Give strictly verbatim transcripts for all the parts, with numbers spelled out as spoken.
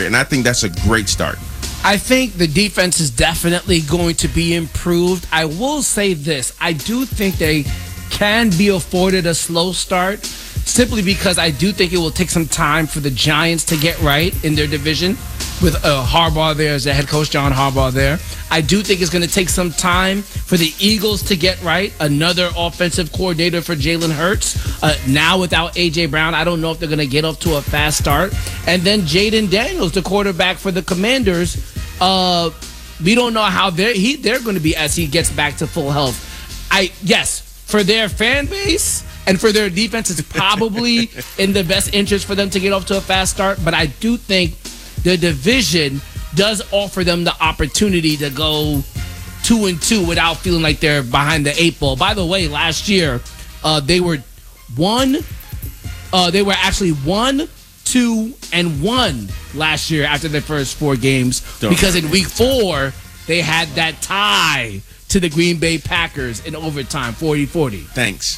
year, and I think that's a great start. I think the defense is definitely going to be improved. I will say this. I do think they can be afforded a slow start simply because I do think it will take some time for the Giants to get right in their division with uh, Harbaugh there as the head coach, John Harbaugh there. I do think it's going to take some time for the Eagles to get right. Another offensive coordinator for Jalen Hurts. Uh, now without A J. Brown, I don't know if they're going to get off to a fast start. And then Jaden Daniels, the quarterback for the Commanders, uh, we don't know how they're, he, they're going to be as he gets back to full health. I Yes, for their fan base and for their defense, it's probably in the best interest for them to get off to a fast start. But I do think the division does offer them the opportunity to go two and two without feeling like they're behind the eight ball. By the way, last year uh, they were one. Uh, they were actually one, two, and one last year after their first four games Don't because in week four they had that tie to the Green Bay Packers in overtime, forty forty. Thanks.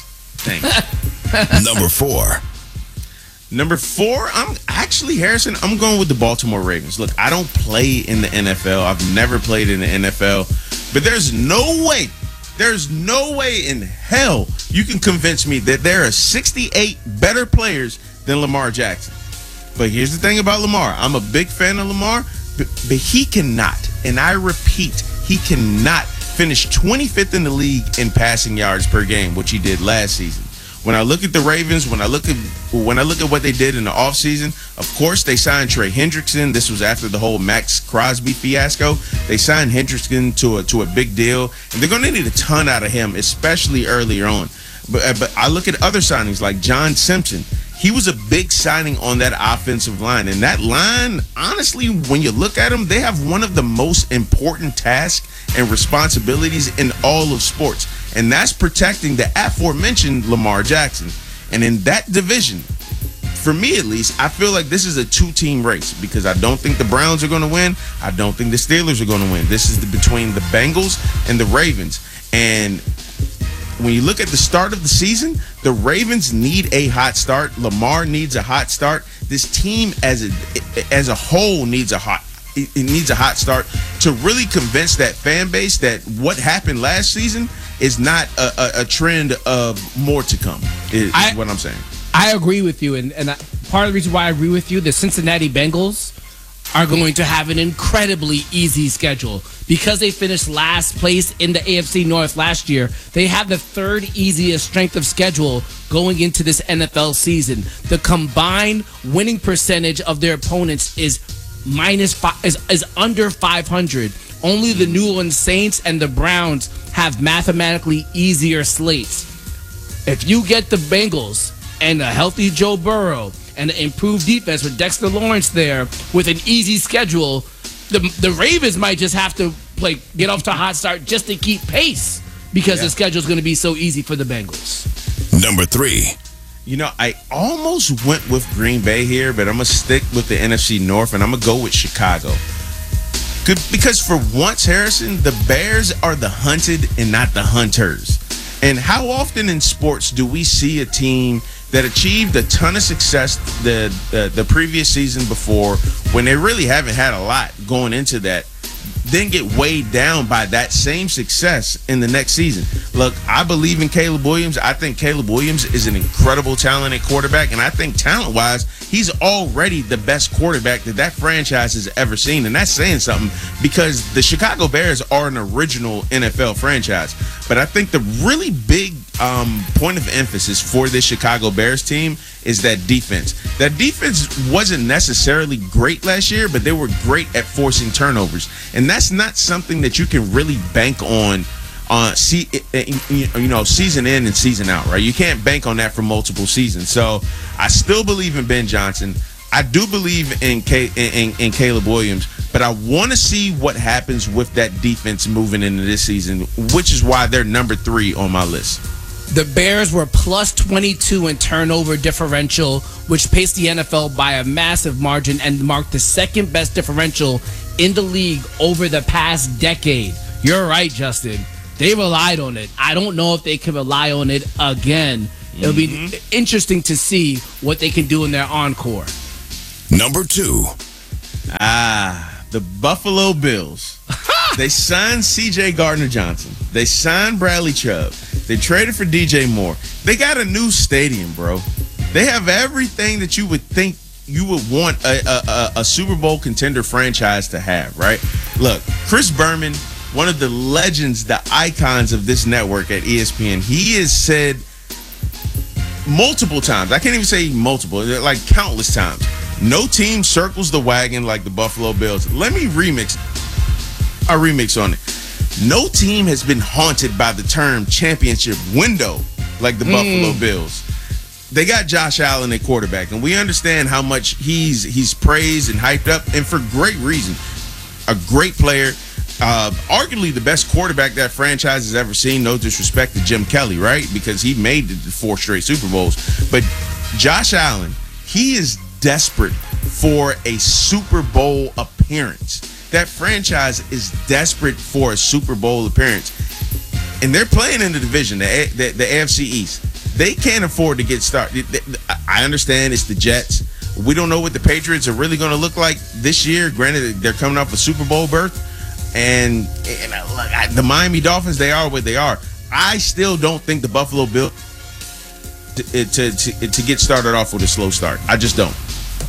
Thanks. Number four. Number four, I'm actually, Harrison, I'm going with the Baltimore Ravens. Look, I don't play in the N F L. I've never played in the N F L. But there's no way, there's no way in hell you can convince me that there are sixty-eight better players than Lamar Jackson. But here's the thing about Lamar. I'm a big fan of Lamar, but, but he cannot, and I repeat, he cannot finish twenty-fifth in the league in passing yards per game, which he did last season. When I look at the Ravens, when I look at when I look at what they did in the offseason, of course they signed Trey Hendrickson. This was after the whole Max Crosby fiasco. They signed Hendrickson to a to a big deal, and they're going to need a ton out of him, especially earlier on. But but I look at other signings like John Simpson. He was a big signing on that offensive line. And that line, honestly, when you look at them, they have one of the most important tasks and responsibilities in all of sports. And that's protecting the aforementioned Lamar Jackson. And in that division, for me at least, I feel like this is a two-team race because I don't think the Browns are going to win. I don't think the Steelers are going to win. This is the, between the Bengals and the Ravens. And when you look at the start of the season, the Ravens need a hot start. Lamar needs a hot start. This team as a as a whole needs a hot it needs a hot start to really convince that fan base that what happened last season is not a, a, a trend of more to come. Is, I, is what I'm saying. I agree with you, and and part of the reason why I agree with you, the Cincinnati Bengals are going to have an incredibly easy schedule because they finished last place in the A F C North last year. They have the third easiest strength of schedule going into this N F L season. The combined winning percentage of their opponents is minus five, is, is under five hundred. Only the New Orleans Saints and the Browns have mathematically easier slates. If you get the Bengals and a healthy Joe Burrow and an improved defense with Dexter Lawrence there with an easy schedule, the the Ravens might just have to play get off to a hot start just to keep pace because yeah. the schedule is going to be so easy for the Bengals. Number three. You know, I almost went with Green Bay here, but I'm going to stick with the N F C North, and I'm going to go with Chicago. Good, because for once, Harrison, the Bears are the hunted and not the hunters. And how often in sports do we see a team that achieved a ton of success the uh, the previous season before when they really haven't had a lot going into that, then get weighed down by that same success in the next season? Look, I believe in Caleb Williams. I think Caleb Williams is an incredible talented quarterback, and I think talent-wise, he's already the best quarterback that that franchise has ever seen, and that's saying something because the Chicago Bears are an original N F L franchise. But I think the really big um, point of emphasis for this Chicago Bears team is that defense. That defense wasn't necessarily great last year, but they were great at forcing turnovers. And that's not something that you can really bank on, uh, see, you know, season in and season out, right? You can't bank on that for multiple seasons. So I still believe in Ben Johnson. I do believe in, K- in, in Caleb Williams, but I want to see what happens with that defense moving into this season, which is why they're number three on my list. The Bears were plus twenty-two in turnover differential, which paced the N F L by a massive margin and marked the second best differential in the league over the past decade. You're right, Justin. They relied on it. I don't know if they can rely on it again. It'll mm-hmm. be interesting to see what they can do in their encore. Number two. Ah, the Buffalo Bills. They signed C J Gardner-Johnson. They signed Bradley Chubb. They traded for D J Moore. They got a new stadium, bro. They have everything that you would think you would want a, a, a, a Super Bowl contender franchise to have, right? Look, Chris Berman, one of the legends, the icons of this network at E S P N, he has said multiple times, I can't even say multiple, like countless times, no team circles the wagon like the Buffalo Bills. Let me remix a remix on it. No team has been haunted by the term championship window like the mm. Buffalo Bills. They got Josh Allen at quarterback, and we understand how much he's he's praised and hyped up, and for great reason. A great player, uh, arguably the best quarterback that franchise has ever seen. No disrespect to Jim Kelly, right? Because he made the four straight Super Bowls. But Josh Allen, he is desperate for a Super Bowl appearance. That franchise is desperate for a Super Bowl appearance. And they're playing in the division, the, the, the A F C East. They can't afford to get started. I understand it's the Jets. We don't know what the Patriots are really going to look like this year. Granted, they're coming off a Super Bowl berth. And, and look, I, the Miami Dolphins, they are what they are. I still don't think the Buffalo Bills to, to, to, to get started off with a slow start. I just don't.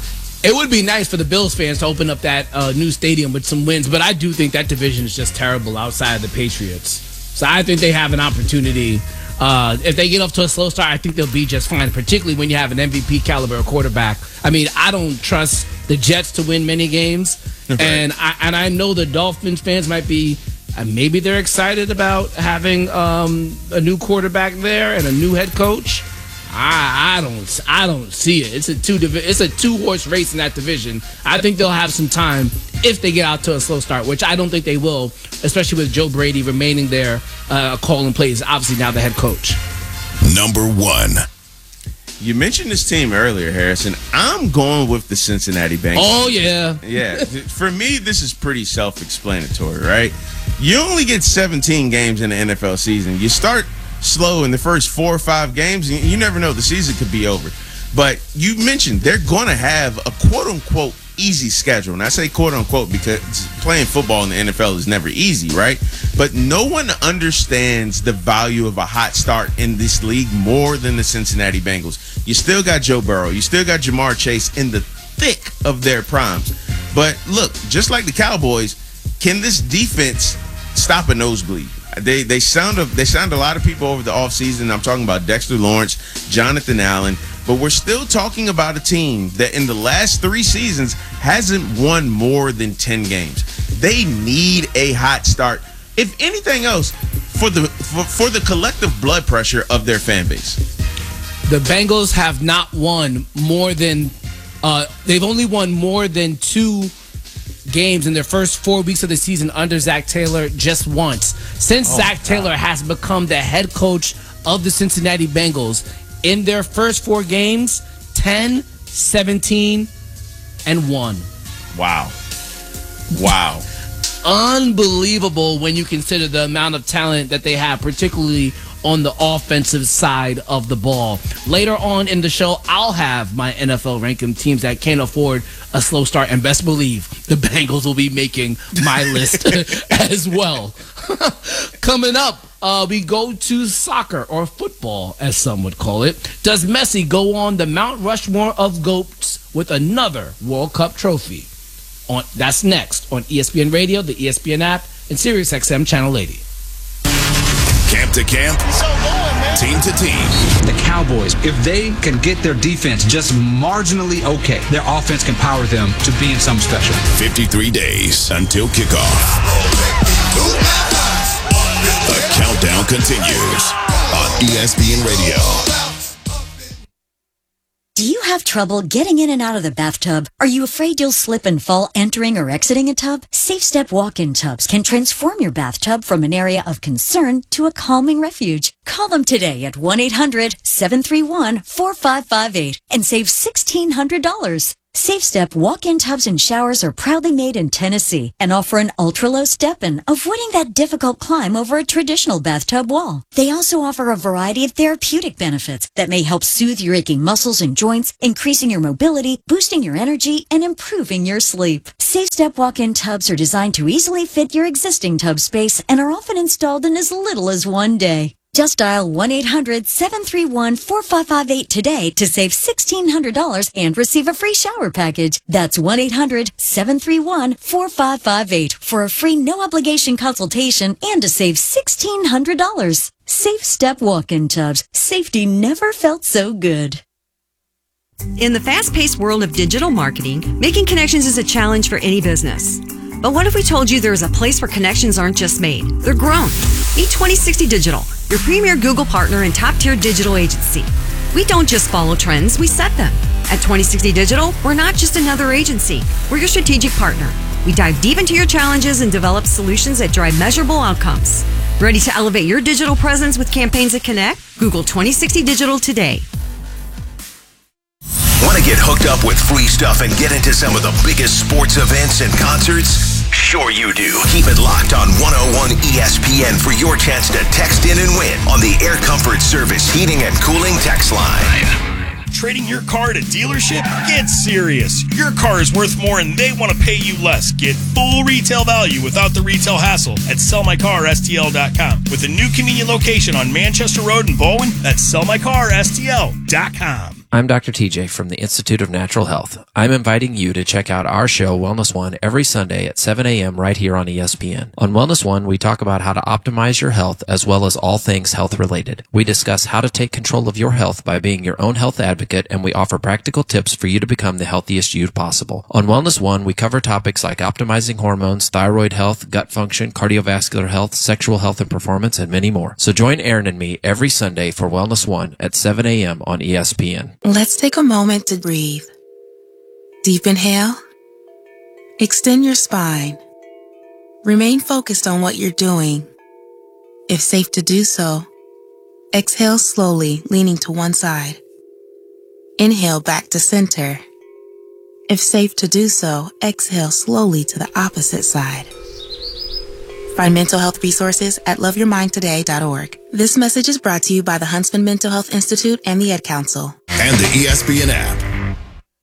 It would be nice for the Bills fans to open up that uh, new stadium with some wins, but I do think that division is just terrible outside of the Patriots. So I think they have an opportunity. Uh, if they get off to a slow start, I think they'll be just fine, particularly when you have an M V P caliber quarterback. I mean, I don't trust the Jets to win many games, right. and I and I know the Dolphins fans might be, uh, maybe they're excited about having um, a new quarterback there and a new head coach. I, I don't I don't see it. It's a two it's a two horse race in that division. I think they'll have some time if they get out to a slow start, which I don't think they will, especially with Joe Brady remaining there, uh, calling plays. Obviously now the head coach. Number one. You mentioned this team earlier, Harrison. I'm going with the Cincinnati Bengals. Oh yeah, yeah. For me, this is pretty self-explanatory, right? You only get seventeen games in the N F L season. You start slow in the first four or five games, you never know, the season could be over. But you mentioned they're going to have a quote-unquote easy schedule. And I say quote-unquote because playing football in the N F L is never easy, right? But no one understands the value of a hot start in this league more than the Cincinnati Bengals. You still got Joe Burrow. You still got Jamar Chase in the thick of their primes. But look, just like the Cowboys, can this defense stop a nosebleed? They they sound a, they sound a lot of people over the offseason. I'm talking about Dexter Lawrence, Jonathan Allen, but we're still talking about a team that in the last three seasons hasn't won more than ten games. They need a hot start, if anything else, for the for, for the collective blood pressure of their fan base. The Bengals have not won more than uh, they've only won more than two games in their first four weeks of the season under Zach Taylor just once. Since oh, Zach Taylor has become the head coach of the Cincinnati Bengals, in their first four games, ten, seventeen, and one. Wow. Wow. Unbelievable when you consider the amount of talent that they have, particularly on the offensive side of the ball. Later on in the show, I'll have my N F L ranking teams that can't afford a slow start, and best believe the Bengals will be making my list as well. Coming up, uh, we go to soccer, or football, as some would call it. Does Messi go on the Mount Rushmore of GOATs with another World Cup trophy? On That's next on E S P N Radio, the E S P N app, and Sirius X M Channel eighty. Camp to camp, so going, team to team. The Cowboys, if they can get their defense just marginally okay, their offense can power them to being something special. fifty-three days until kickoff. The countdown continues on E S P N Radio. Do you have trouble getting in and out of the bathtub? Are you afraid you'll slip and fall entering or exiting a tub? Safe Step walk-in tubs can transform your bathtub from an area of concern to a calming refuge. Call them today at one eight hundred seven three one four five five eight and save sixteen hundred dollars. SafeStep walk-in tubs and showers are proudly made in Tennessee and offer an ultra-low step-in, avoiding that difficult climb over a traditional bathtub wall. They also offer a variety of therapeutic benefits that may help soothe your aching muscles and joints, increasing your mobility, boosting your energy, and improving your sleep. SafeStep walk-in tubs are designed to easily fit your existing tub space and are often installed in as little as one day. Just dial one eight hundred seven three one four five five eight today to save sixteen hundred dollars and receive a free shower package. That's one eight hundred seven three one four five five eight for a free no-obligation consultation and to save sixteen hundred dollars. SafeStep walk-in tubs. Safety never felt so good. In the fast-paced world of digital marketing, making connections is a challenge for any business. But what if we told you there is a place where connections aren't just made, they're grown? Meet twenty sixty Digital, your premier Google partner and top-tier digital agency. We don't just follow trends, we set them. At twenty sixty Digital, we're not just another agency, we're your strategic partner. We dive deep into your challenges and develop solutions that drive measurable outcomes. Ready to elevate your digital presence with campaigns that connect? Google twenty sixty Digital today. Want to get hooked up with free stuff and get into some of the biggest sports events and concerts? Sure you do. Keep it locked on one oh one E S P N for your chance to text in and win on the Air Comfort Service Heating and Cooling text line. Trading your car at a dealership? Get serious. Your car is worth more and they want to pay you less. Get full retail value without the retail hassle at sell my car S T L dot com. With a new convenient location on Manchester Road in Bowen, that's sell my car S T L dot com. I'm Doctor T J from the Institute of Natural Health. I'm inviting you to check out our show, Wellness One, every Sunday at seven a.m. right here on E S P N. On Wellness One, we talk about how to optimize your health as well as all things health-related. We discuss how to take control of your health by being your own health advocate, and we offer practical tips for you to become the healthiest you possible. On Wellness One, we cover topics like optimizing hormones, thyroid health, gut function, cardiovascular health, sexual health and performance, and many more. So join Aaron and me every Sunday for Wellness One at seven a.m. on E S P N. Let's take a moment to breathe. Deep inhale. Extend your spine. Remain focused on what you're doing. If safe to do so, exhale slowly, leaning to one side. Inhale back to center. If safe to do so, exhale slowly to the opposite side. Find mental health resources at love your mind today dot org. This message is brought to you by the Huntsman Mental Health Institute and the Ad Council. And the E S P N app.